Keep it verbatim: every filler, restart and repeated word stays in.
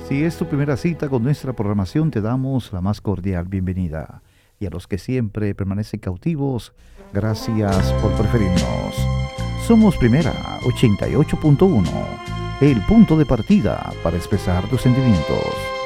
Si es tu primera cita con nuestra programación, te damos la más cordial bienvenida. Y a los que siempre permanecen cautivos, gracias por preferirnos. Somos Primera ochenta y ocho punto uno, el punto de partida para expresar tus sentimientos.